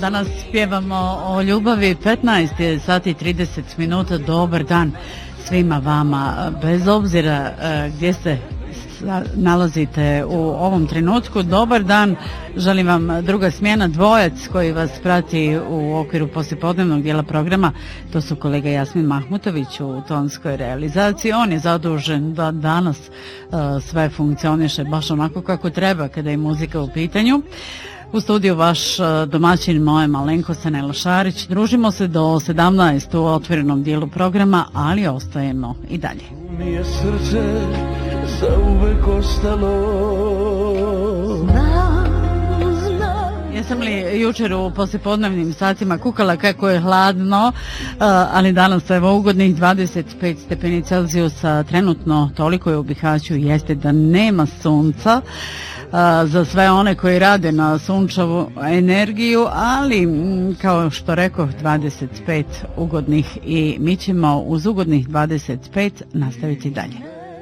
Danas pjevamo o ljubavi. 15 sati i 30 minuta. Dobar dan svima vama, bez obzira gdje se nalazite u ovom trenutku. Dobar dan, želim vam druga smjena, dvojac koji vas prati u okviru poslijepodnevnog dijela programa. To su kolega Jasmin Mahmutović u tonskoj realizaciji. On je zadužen da danas sve funkcioniše baš onako kako treba kada je muzika u pitanju. U studiju vaš domaćin, moje malenkost Nela Šarić. Družimo se do 17 u otvorenom dijelu programa, ali ostajemo i dalje. Mi je srce zauvek ostalo. Jesam li jučer u poslijepodnevnim satima kukala kako je hladno, ali danas evo ugodnih 25 stepeni Celzijusa, trenutno toliko je u Bihaću, jeste da nema sunca. Za sve one koji rade na sunčevu energiju, ali kao što rekoh, 25 ugodnih i mi ćemo uz ugodnih 25 nastaviti dalje.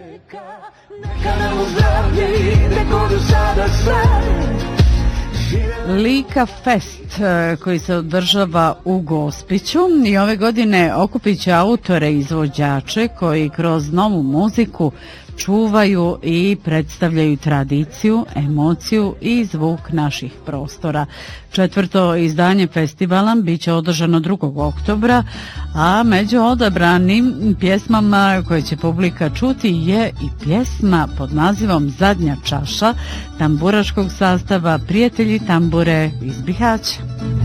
Lika Fest koji se održava u Gospiću i ove godine okupit će autore i izvođače koji kroz novu muziku čuvaju i predstavljaju tradiciju, emociju i zvuk naših prostora. 4. izdanje festivala bit će održano 2. oktobra, a među odabranim pjesmama koje će publika čuti je i pjesma pod nazivom Zadnja čaša tamburaškog sastava Prijatelji tambure iz Bihaća.